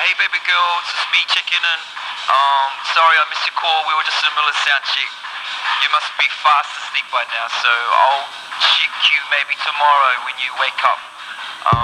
Hey baby girl, it's just me checking in. Sorry I missed your call. We were just in the middle of sound check. You must be fast asleep by now, so I'll check you maybe tomorrow when you wake up.